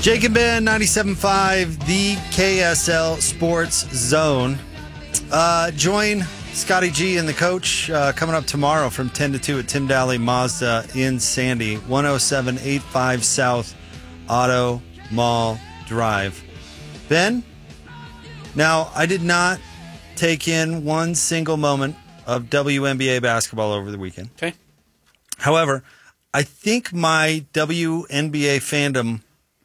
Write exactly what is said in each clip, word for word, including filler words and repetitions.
Jake and Ben, ninety-seven point five, the K S L Sports Zone. Uh, join Scotty G and the coach uh, coming up tomorrow from ten to two at Tim Daly Mazda in Sandy, one oh seven eighty-five South Auto Mall Drive. Ben, now I did not take in one single moment of W N B A basketball over the weekend. Okay. However, I think my W N B A fandom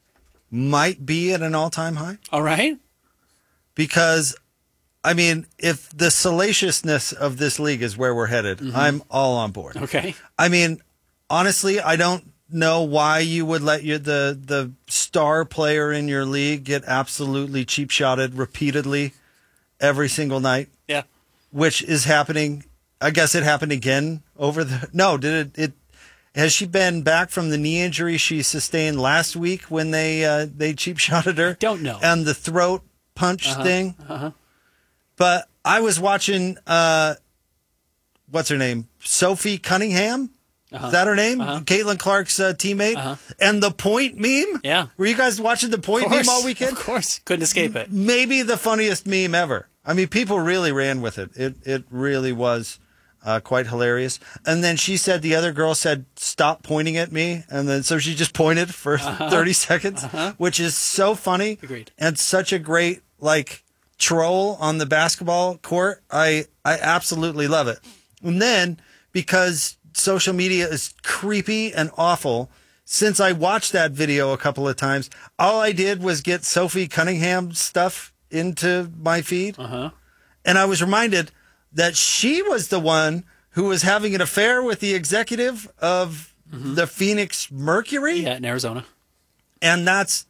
might be at an all-time high. All right. Because, I mean, if the salaciousness of this league is where we're headed, mm-hmm. I'm all on board. Okay. I mean, honestly, I don't know why you would let your, the, the star player in your league get absolutely cheap-shotted repeatedly every single night. Yeah. Which is happening. I guess it happened again over the... No, did it... it Has she been back from the knee injury she sustained last week when they uh, they cheap shotted her? Don't know. And the throat punch uh-huh. thing. Uh-huh. But I was watching, uh, what's her name? Sophie Cunningham? Uh-huh. Is that her name? Uh-huh. Caitlin Clark's uh, teammate? Uh-huh. And the point meme? Yeah. Were you guys watching the point meme all weekend? Of course. Couldn't escape it. Maybe the funniest meme ever. I mean, people really ran with it. It, it really was. Uh, quite hilarious. And then she said, the other girl said, stop pointing at me. And then so she just pointed for uh-huh. thirty seconds, uh-huh. which is so funny. Agreed. And such a great, like, troll on the basketball court. I, I absolutely love it. And then, because social media is creepy and awful, since I watched that video a couple of times, all I did was get Sophie Cunningham stuff into my feed. Uh-huh. And I was reminded that she was the one who was having an affair with the executive of mm-hmm. the Phoenix Mercury. Yeah, in Arizona. And that's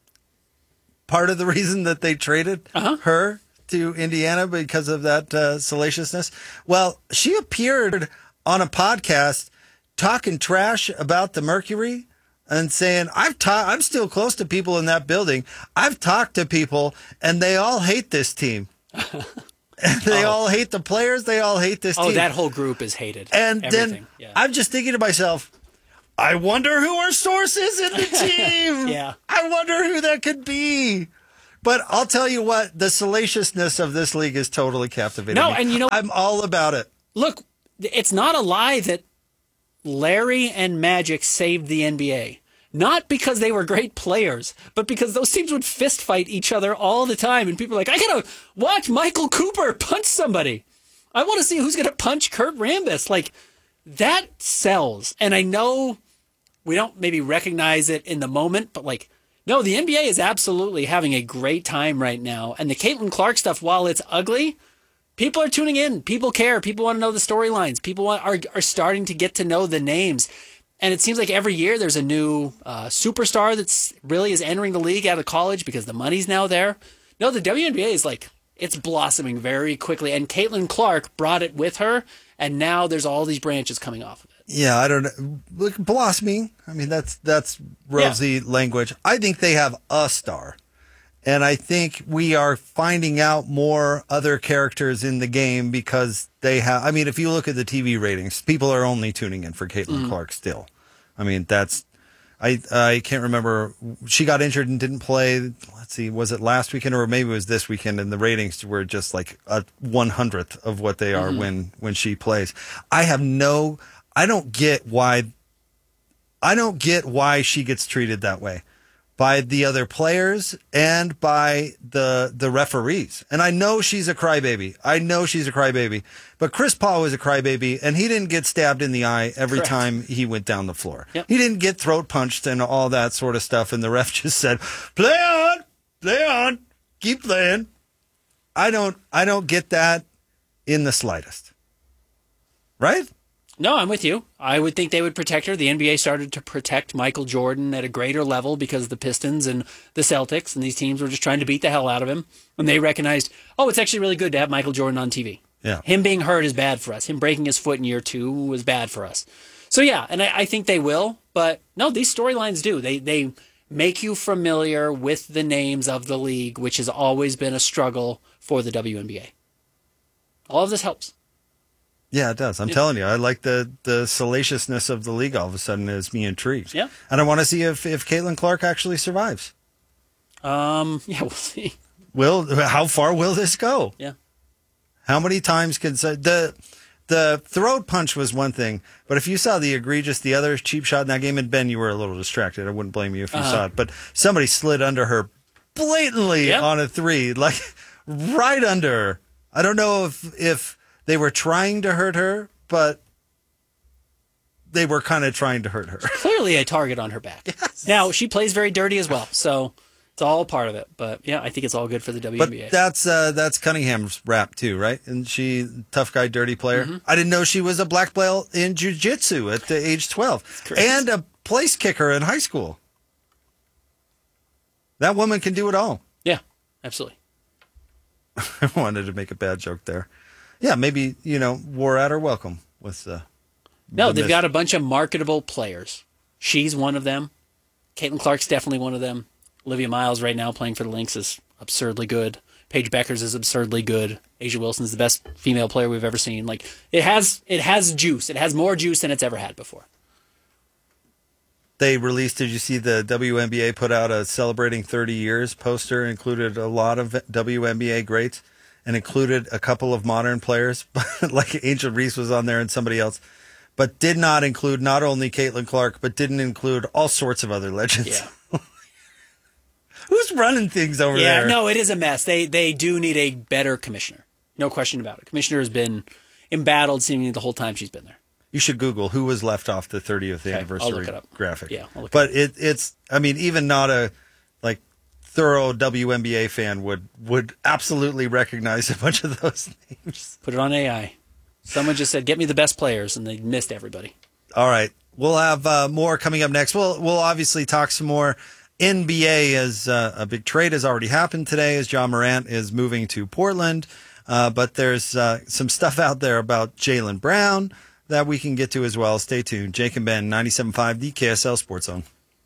part of the reason that they traded uh-huh. her to Indiana because of that uh, salaciousness. Well, she appeared on a podcast talking trash about the Mercury and saying, I've ta- I'm still close to people in that building. I've talked to people, and they all hate this team. They oh. all hate the players. They all hate this oh, team. Oh, that whole group is hated. And Everything. then yeah. I'm just thinking to myself, I wonder who our source is in the team. yeah. I wonder who that could be. But I'll tell you what, the salaciousness of this league is totally captivating No, me. and you know, I'm all about it. Look, it's not a lie that Larry and Magic saved the N B A. Not because they were great players, but because those teams would fist fight each other all the time. And people are like, I got to watch Michael Cooper punch somebody. I want to see who's going to punch Kurt Rambis. Like, that sells. And I know we don't maybe recognize it in the moment, but like, no, the N B A is absolutely having a great time right now. And the Caitlin Clark stuff, while it's ugly, people are tuning in. People care. People want to know the storylines. People want, are, are starting to get to know the names. And it seems like every year there's a new uh, superstar that's really is entering the league out of college because the money's now there. No, the W N B A is like, it's blossoming very quickly. And Caitlin Clark brought it with her. And now there's all these branches coming off of it. Yeah, I don't know. Look, blossoming. I mean, that's that's rosy yeah. language. I think they have a star. And I think we are finding out more other characters in the game because they have, I mean, if you look at the T V ratings, people are only tuning in for Caitlin mm. Clark still. I mean, that's, I I can't remember. She got injured and didn't play. Let's see, was it last weekend or maybe it was this weekend? And the ratings were just like a one hundredth of what they are mm. when, when she plays. I have no, I don't get why, I don't get why she gets treated that way by the other players and by the the referees. And I know she's a crybaby. I know she's a crybaby. But Chris Paul was a crybaby, and he didn't get stabbed in the eye every Correct. time he went down the floor. Yep. He didn't get throat punched and all that sort of stuff, and the ref just said, play on, play on, keep playing. I don't, I don't get that in the slightest. Right? No, I'm with you. I would think they would protect her. The N B A started to protect Michael Jordan at a greater level because the Pistons and the Celtics and these teams were just trying to beat the hell out of him. And they recognized, oh, it's actually really good to have Michael Jordan on T V. Yeah. Him being hurt is bad for us. Him breaking his foot in year two was bad for us. So, yeah, and I, I think they will. But, no, these storylines do. They they make you familiar with the names of the league, which has always been a struggle for the W N B A. All of this helps. Yeah, it does. I'm yeah. telling you, I like the, the salaciousness of the league all of a sudden is me intrigued. Yeah. And I want to see if, if Caitlin Clark actually survives. Um, yeah, we'll see. Will how far will this go? Yeah. How many times can the the throat punch was one thing, but if you saw the egregious, the other cheap shot in that game, and Ben, you were a little distracted. I wouldn't blame you if you uh-huh. saw it, but somebody slid under her blatantly yep. on a three, like right under her. I don't know if if they were trying to hurt her, but they were kind of trying to hurt her. Clearly a target on her back. Yes. Now, she plays very dirty as well, so it's all part of it. But, yeah, I think it's all good for the W N B A. But that's, uh, that's Cunningham's rap, too, right? And she, tough guy, dirty player. Mm-hmm. I didn't know she was a black belt in jiu-jitsu at the age twelve. And a place kicker in high school. That woman can do it all. Yeah, absolutely. I wanted to make a bad joke there. Yeah, maybe, you know, war at her welcome with uh, No, the they've miss. got a bunch of marketable players. She's one of them. Caitlin Clark's definitely one of them. Olivia Miles right now playing for the Lynx is absurdly good. Paige Beckers is absurdly good. Asia Wilson's the best female player we've ever seen. Like it has it has juice. It has more juice than it's ever had before. They released, did you see the W N B A put out a celebrating thirty years poster, included a lot of W N B A greats and included a couple of modern players, like Angel Reese was on there and somebody else, but did not include not only Caitlin Clark, but didn't include all sorts of other legends. Yeah. Who's running things over yeah, there? Yeah, no, it is a mess. They they do need a better commissioner. No question about it. Commissioner has been embattled seemingly the whole time she's been there. You should Google who was left off the thirtieth okay, anniversary I'll look it up. graphic. Yeah, I'll look but it, it it's I mean, even not a like thorough W N B A fan would would absolutely recognize a bunch of those names. Put it on A I. Someone just said, "Get me the best players," and they missed everybody. All right, we'll have uh, more coming up next. We'll we'll obviously talk some more N B A as uh, a big trade has already happened today as John Morant is moving to Portland. Uh, but there's uh, some stuff out there about Jaylen Brown that we can get to as well. Stay tuned. Jake and Ben, ninety-seven point five, the K S L Sports Zone.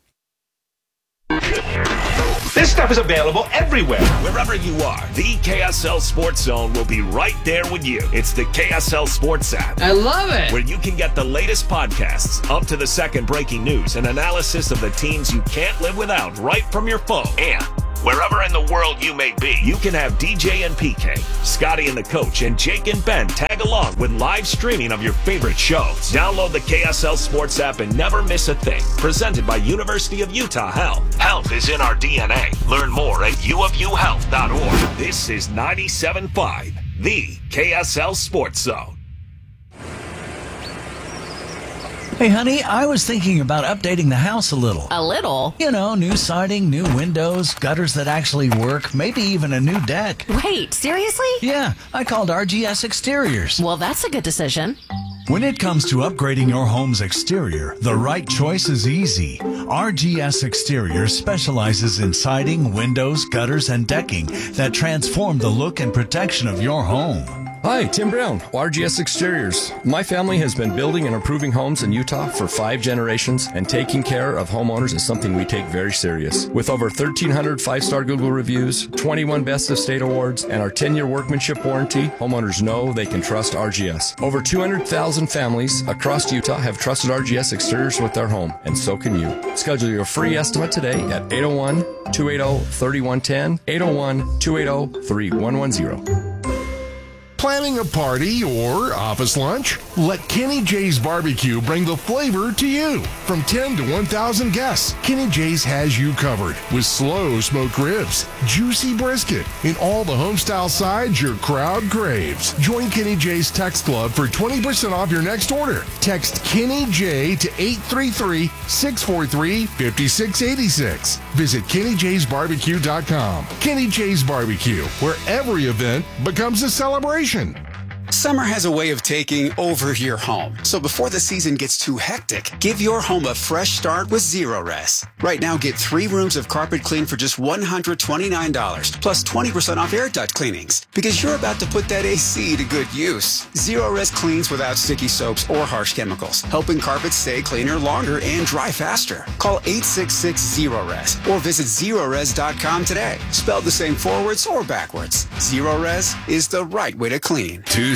This stuff is available everywhere. Wherever you are, the K S L Sports Zone will be right there with you. It's the K S L Sports app. I love it. Where you can get the latest podcasts, up to the second breaking news, and analysis of the teams you can't live without right from your phone. And wherever in the world you may be, you can have D J and P K, Scotty and the Coach, and Jake and Ben tag along with live streaming of your favorite shows. Download the K S L Sports app and never miss a thing. Presented by University of Utah Health. Health is in our D N A. Learn more at u of u health dot org. This is ninety-seven point five, the K S L Sports Zone. Hey, honey, I was thinking about updating the house a little. A little? You know, new siding, new windows, gutters that actually work, maybe even a new deck. Wait, seriously? Yeah, I called R G S Exteriors. Well, that's a good decision. When it comes to upgrading your home's exterior, the right choice is easy. R G S Exteriors specializes in siding, windows, gutters, and decking that transform the look and protection of your home. Hi, Tim Brown, R G S Exteriors. My family has been building and improving homes in Utah for five generations, and taking care of homeowners is something we take very serious. With over thirteen hundred five-star Google reviews, twenty-one Best of State awards, and our ten-year workmanship warranty, homeowners know they can trust R G S. Over two hundred thousand families across Utah have trusted R G S Exteriors with their home, and so can you. Schedule your free estimate today at eight oh one, two eight oh, three one one zero, eight oh one, two eight oh, three one one zero. Planning a party or office lunch? Let Kenny J's Barbecue bring the flavor to you. From ten to one thousand guests, Kenny J's has you covered with slow smoked ribs, juicy brisket, and all the homestyle sides your crowd craves. Join Kenny J's Text Club for twenty percent off your next order. Text Kenny J to eight three three, six four three, five six eight six. Visit kenny jays barbecue dot com. Kenny J's Barbecue, where every event becomes a celebration. Summer has a way of taking over your home. So before the season gets too hectic, give your home a fresh start with Zerorez. Right now, get three rooms of carpet clean for just one hundred twenty-nine dollars, plus twenty percent off air duct cleanings. Because you're about to put that A C to good use. Zerorez cleans without sticky soaps or harsh chemicals, helping carpets stay cleaner longer and dry faster. Call eight six six, Zerorez or visit Zerorez dot com today. Spelled the same forwards or backwards. Zerorez is the right way to clean. Tuesday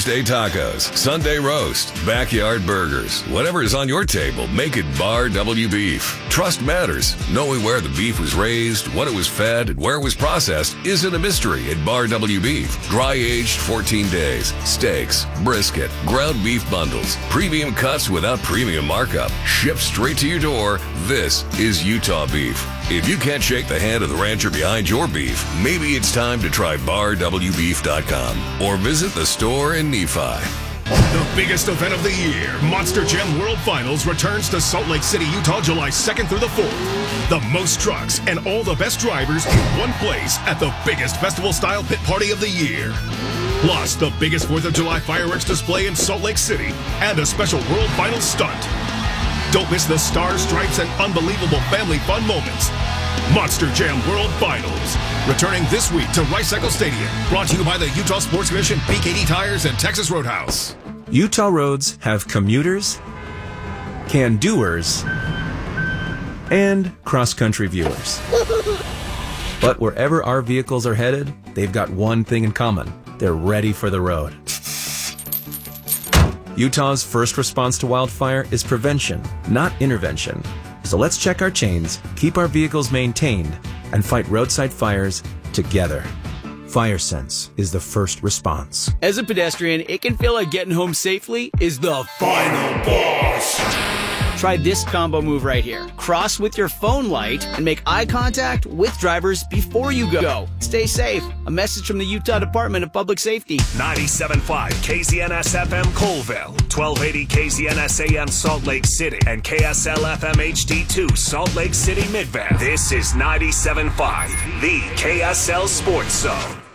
Thursday tacos, Sunday roast, backyard burgers. Whatever is on your table, make it Bar W Beef. Trust matters. Knowing where the beef was raised, what it was fed, and where it was processed isn't a mystery at Bar W Beef. Dry aged fourteen days. Steaks, brisket, ground beef bundles, premium cuts without premium markup. Shipped straight to your door. This is Utah beef. If you can't shake the hand of the rancher behind your beef, maybe it's time to try bar w beef dot com or visit the store in Nephi. The biggest event of the year, Monster Jam World Finals, returns to Salt Lake City, Utah, July second through the fourth. The most trucks and all the best drivers in one place at the biggest festival-style pit party of the year. Plus, the biggest fourth of July fireworks display in Salt Lake City and a special World Finals stunt. Don't miss the stars, stripes, and unbelievable family fun moments. Monster Jam World Finals, returning this week to Rice Eccles Stadium. Brought to you by the Utah Sports Commission, P K D Tires, and Texas Roadhouse. Utah roads have commuters, can-doers, and cross-country viewers. But wherever our vehicles are headed, they've got one thing in common. They're ready for the road. Utah's first response to wildfire is prevention, not intervention. So let's check our chains, keep our vehicles maintained, and fight roadside fires together. FireSense is the first response. As a pedestrian, it can feel like getting home safely is the final boss. Try this combo move right here. Cross with your phone light and make eye contact with drivers before you go. Stay safe. A message from the Utah Department of Public Safety. ninety-seven point five K Z N S F M Colville, twelve eighty K Z N S A M Salt Lake City, and K S L F M H D two Salt Lake City Midvale. This is ninety-seven point five, the K S L Sports Zone.